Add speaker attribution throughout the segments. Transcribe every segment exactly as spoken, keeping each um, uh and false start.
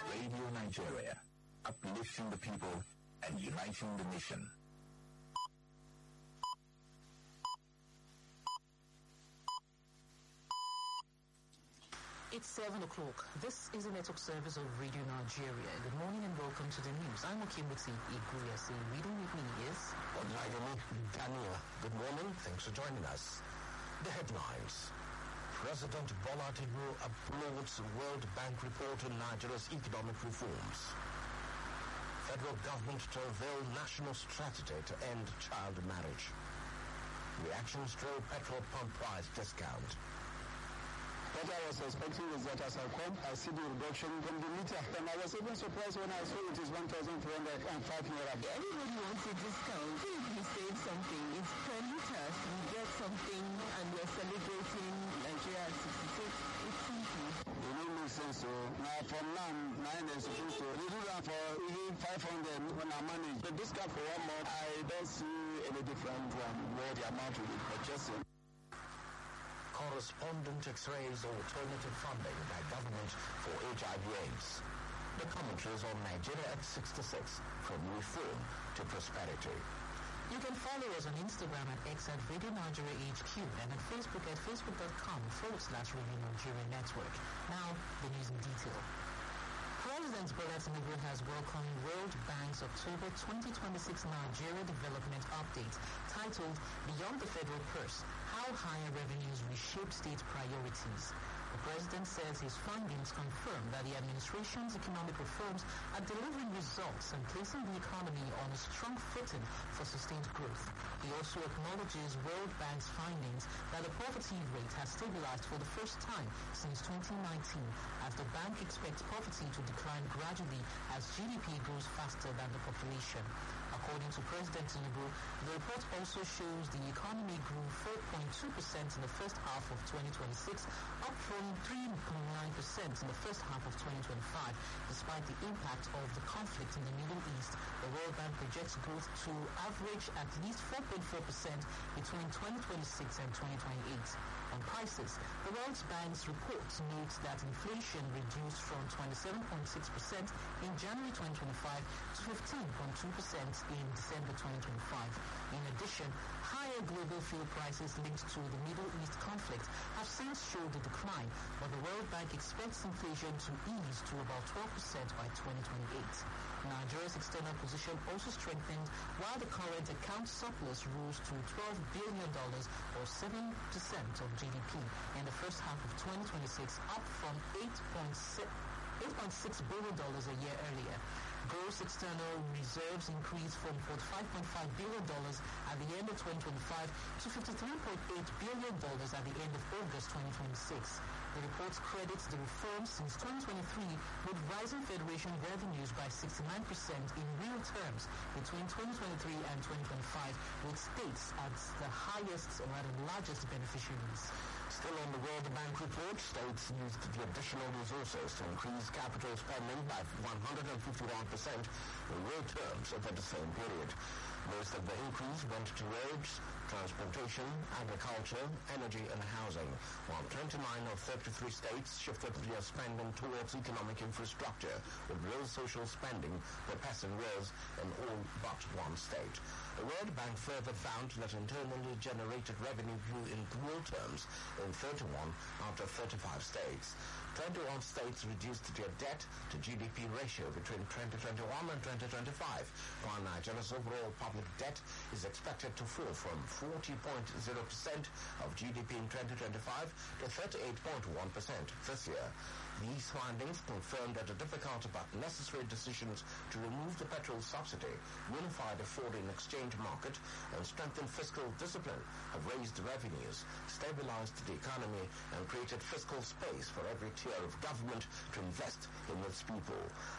Speaker 1: Radio Nigeria, uplifting the people and uniting the nation.
Speaker 2: It's seven o'clock. This is the network service of Radio Nigeria. Good morning and welcome to the news. I'm Okimbuti Iguyasi. Reading with me is...
Speaker 3: Olayemi Daniel. Good morning. Thanks for joining us. The headlines. President Bola Tinubu applauds World Bank report on Nigeria's economic reforms. Federal government to unveil national strategy to end child marriage. Reactions drove petrol pump price discount.
Speaker 4: What I was expecting is that as I come, I see the reduction from the meter. And I was even surprised when I saw it is one thousand three hundred five naira.
Speaker 5: Everybody wants a discount. If we save something, it's per litre. We get something and we're celebrating Nigeria at sixty-six. It's simple.
Speaker 4: It don't make sense. So now from now, nine is supposed to. We do that for even five hundred when I manage. The discount for one month, I don't see any different from where the amount will be purchasing.
Speaker 3: Correspondent X-rays alternative funding by government for H I V AIDS. The commentaries on Nigeria at sixty-six, from reform to prosperity.
Speaker 2: You can follow us on Instagram at X at Radio Nigeria H Q and at Facebook at facebook.com forward slash Radio Nigeria Network. Now, the news in detail. President Bola Tinubu has welcomed World Bank's October twenty twenty-six Nigeria Development Update titled Beyond the Federal Purse, How Higher Revenues Reshape State Priorities. The president says his findings confirm that the administration's economic reforms are delivering results and placing the economy on a strong footing for sustained growth. He also acknowledges World Bank's findings that the poverty rate has stabilized for the first time since twenty nineteen, as the bank expects poverty to decline gradually as G D P grows faster than the population. According to President Tinubu, the report also shows the economy grew four point two percent in the first half of twenty twenty-six, up from three point nine percent in the first half of twenty twenty-five. Despite the impact of the conflict in the Middle East, the World Bank projects growth to average at least four point four percent between twenty twenty-six and twenty twenty-eight. On prices, the World Bank's report notes that inflation reduced from twenty-seven point six percent in January twenty twenty-five to fifteen point two percent in December twenty twenty-five. In addition, higher global fuel prices linked to the Middle East conflict have since showed a decline, but the World Bank expects inflation to ease to about twelve percent by twenty twenty-eight. Nigeria's external position also strengthened, while the current account surplus rose to twelve billion dollars or seven percent of G D P in the first half of twenty twenty-six, up from eight point six billion dollars a year earlier. Gross external reserves increased from forty-five point five billion dollars at the end of twenty twenty-five to fifty-three point eight billion dollars at the end of August twenty twenty-six. The report credits the reforms since twenty twenty-three with rising Federation revenues by sixty-nine percent in real terms between twenty twenty-three and twenty twenty-five, with states as the highest or rather largest beneficiaries.
Speaker 3: Still on the World Bank report, states used the additional resources to increase capital spending by one hundred fifty-one percent in real terms over the same period. Most of the increase went to roads, transportation, agriculture, energy and housing, while twenty-nine of thirty-three states shifted their spending towards economic infrastructure, with real social spending surpassing theirs in all but one state. The World Bank further found that internally generated revenue grew in real terms in thirty-one out of thirty-five states. twenty-one states reduced their debt to G D P ratio between twenty twenty-one and twenty twenty-five, while Nigeria's overall public debt is expected to fall from forty point zero percent of G D P in twenty twenty-five to thirty-eight point one percent this year. These findings confirm that the difficult but necessary decisions to remove the petrol subsidy, unify the foreign exchange market, and strengthen fiscal discipline have raised revenues, stabilized the economy, and created fiscal space for every tier of government to invest in its people.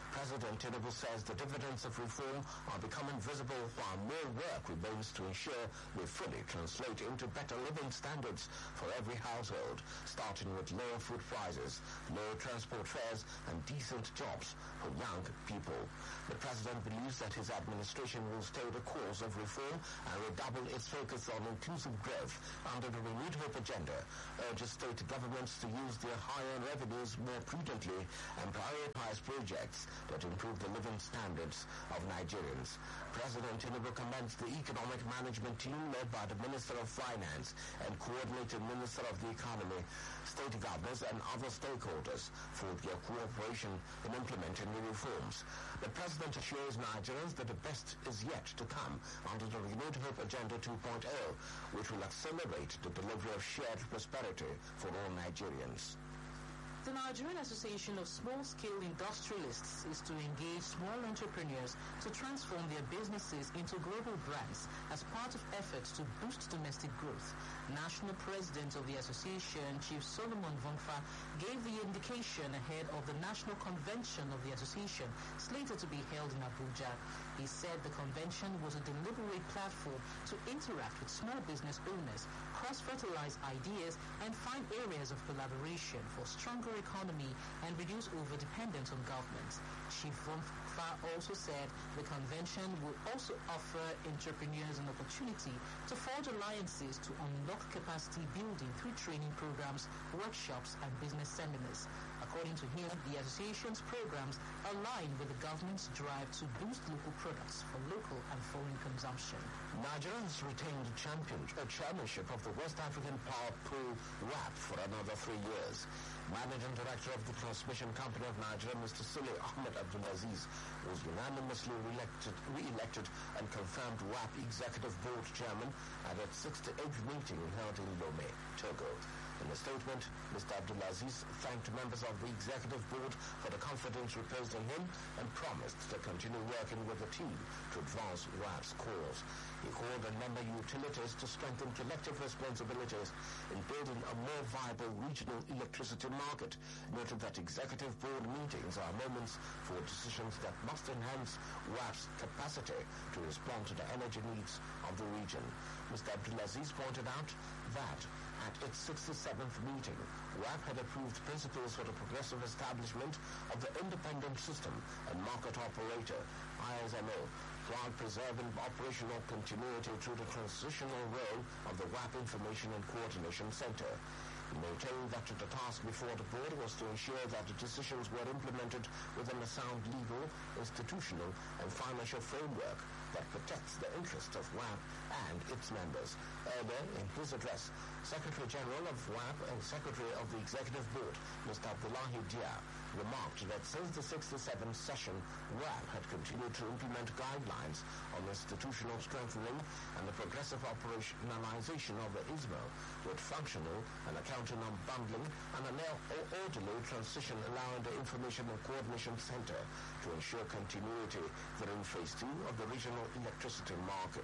Speaker 3: President Tinubu says the dividends of reform are becoming visible while more work remains to ensure they fully translate into better living standards for every household, starting with lower food prices, lower transport fares, and decent jobs for young people. The president believes that his administration will stay the course of reform and redouble its focus on inclusive growth under the Renewed Hope agenda, urges state governments to use their higher revenues more prudently and prioritize projects that improve the living standards of Nigerians. President Tinubu commends the economic management team led by the Minister of Finance and coordinating Minister of the Economy, state governors and other stakeholders for their cooperation in implementing the reforms. The president assures Nigerians that the best is yet to come under the Renewed Hope Agenda two point oh, which will accelerate the delivery of shared prosperity for all Nigerians.
Speaker 2: The Nigerian Association of Small-Scale Industrialists is to engage small entrepreneurs to transform their businesses into global brands as part of efforts to boost domestic growth. National President of the association, Chief Solomon Vonfa, gave the indication ahead of the National Convention of the association slated to be held in Abuja. He said the convention was a deliberate platform to interact with small business owners, cross-fertilize ideas, and find areas of collaboration for stronger economy and reduce over-dependence on government. Chief Vonfa also said the convention will also offer entrepreneurs an opportunity to forge alliances to unlock capacity building through training programs, workshops, and business seminars. According to him, the association's programs align with the government's drive to boost local products for local and foreign consumption.
Speaker 3: Nigeria has retained a champion, a chairmanship of the West African Power Pool W A P for another three years. Managing Director of the Transmission Company of Nigeria, Mister Sule Ahmed Abdulaziz, was unanimously re-elected, re-elected and confirmed W A P Executive Board Chairman at its sixty-eighth meeting held in Lomé, Togo. In a statement, Mister Abdulaziz thanked members of the Executive Board for the confidence reposed in him and promised to continue working with the team to advance W A P's cause. He called on member utilities to strengthen collective responsibilities in building a more viable regional electricity market, noted that Executive Board meetings are moments for decisions that must enhance W A P's capacity to respond to the energy needs of the region. Mister Abdulaziz pointed out that at its sixty-seventh meeting, W A P had approved principles for the progressive establishment of the independent system and market operator, I S M O, while preserving operational continuity through the transitional role of the W A P Information and Coordination Center. He maintained that the task before the board was to ensure that the decisions were implemented within a sound legal, institutional, and financial framework that protects the interests of W A P and its members. Earlier, in his address, Secretary General of W A P and Secretary of the Executive Board, Mister Abdullahi Dia, remarked that since the sixty-seventh session, W A P had continued to implement guidelines on institutional strengthening and the progressive operationalization of the I S M O, with functional and accounting unbundling and an orderly transition allowing the Information and Coordination Center to ensure continuity during phase two of the regional electricity market.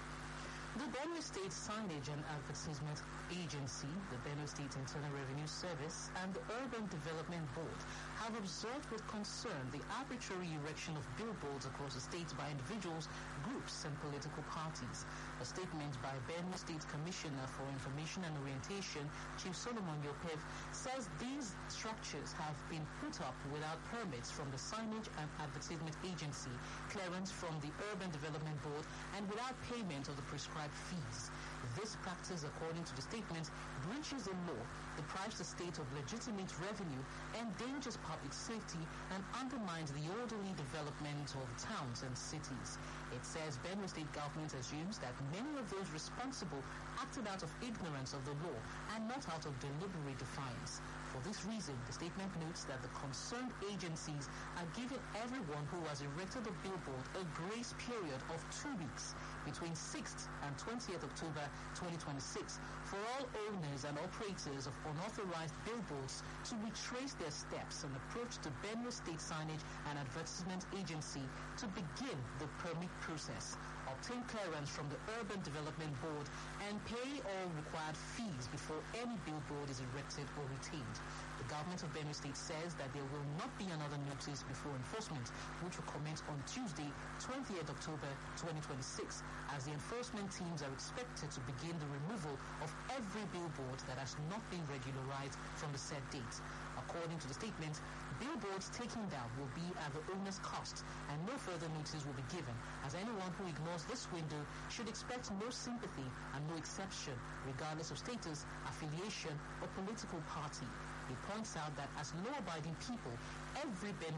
Speaker 2: The Benue State Signage and Advertisement Agency, the Benue State Internal Revenue Service, and the Urban Development Board have observed with concern the arbitrary erection of billboards across the state by individuals, groups, and political parties. A statement by Benue State Commissioner for Information and Orientation, Chief Solomon Yopev, says these structures have been put up without permits from the Signage and Advertisement Agency, clearance from the Urban Development Board, and without payment of the prescribed fees. This practice, according to the statement, breaches the law, deprives the state of legitimate revenue, endangers public safety, and undermines the orderly development of towns and cities. It says Benue State government assumes that many of those responsible acted out of ignorance of the law and not out of deliberate defiance. For this reason, the statement notes that the concerned agencies are giving everyone who has erected a billboard a grace period of two weeks between sixth and twentieth October twenty twenty-six for all owners and operators of unauthorized billboards to retrace their steps and approach the Benue State Signage and Advertisement Agency to begin the permit process. obtain clearance from the Urban Development Board, and pay all required fees before any billboard is erected or retained. The government of Benue State says that there will not be another notice before enforcement, which will commence on Tuesday, twentieth October twenty twenty-six, as the enforcement teams are expected to begin the removal of every billboard that has not been regularized from the said date. According to the statement, billboards taken down will be at the owner's cost, and no further notice will be given, as anyone who ignores this window should expect no sympathy and no exception, regardless of status, affiliation, or political party. He points out that as law-abiding people, every Benue